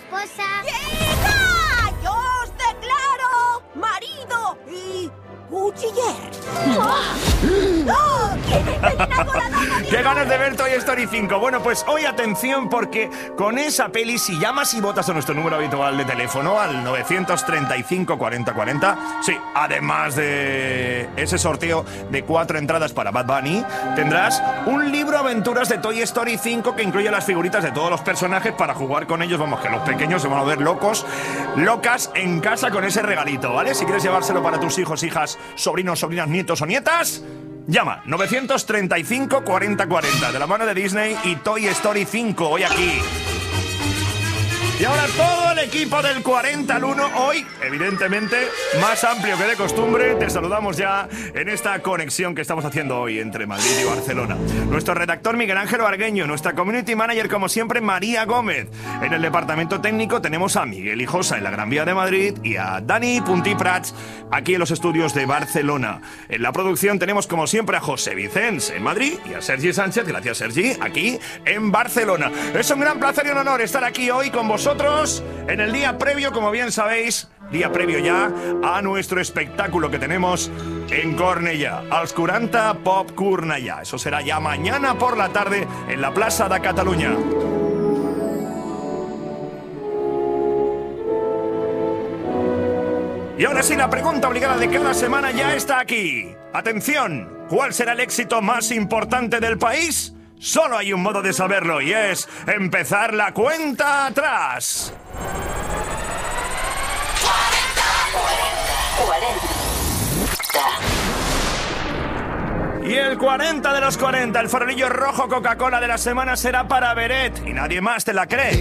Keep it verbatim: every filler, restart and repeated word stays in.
esposa. ¡Hija! ¡Yo os declaro marido y cuchiller! ¡Oh! ¿Quién envenenado la dama de ¡Qué ganas de ver Toy Story cinco! Bueno, pues hoy atención porque con esa peli, si llamas y votas a nuestro número habitual de teléfono al novecientos treinta y cinco cuarenta cuarenta, sí, además de ese sorteo de cuatro entradas para Bad Bunny, tendrás un libro aventuras de Toy Story cinco que incluye las figuritas de todos los personajes para jugar con ellos. Vamos, que los pequeños se van a ver locos, locas en casa con ese regalito, ¿vale? Si quieres llevárselo para tus hijos, hijas, sobrinos, sobrinas, nietos o nietas, llama novecientos treinta y cinco cuarenta cuarenta, de la mano de Disney y Toy Story cinco, hoy aquí. Y ahora todo el equipo del cuarenta al uno, hoy, evidentemente, más amplio que de costumbre. Te saludamos ya en esta conexión que estamos haciendo hoy entre Madrid y Barcelona. Nuestro redactor Miguel Ángel Argueño, nuestra community manager, como siempre, María Gómez. En el departamento técnico tenemos a Miguel Hijosa en la Gran Vía de Madrid y a Dani Puntí Prats aquí en los estudios de Barcelona. En la producción tenemos, como siempre, a José Vicens en Madrid y a Sergi Sánchez, gracias Sergi, aquí en Barcelona. Es un gran placer y un honor estar aquí hoy con vosotros. Nosotros, en el día previo, como bien sabéis, día previo ya a nuestro espectáculo que tenemos en Cornellà, als quaranta Pop Cornellà. Eso será ya mañana por la tarde en la Plaza de Cataluña. Y ahora sí, la pregunta obligada de cada semana ya está aquí. Atención, ¿cuál será el éxito más importante del país? Solo hay un modo de saberlo y es empezar la cuenta atrás. Y el cuarenta de los cuarenta, el farolillo rojo Coca-Cola de la semana será para Beret. Y nadie más te la cree.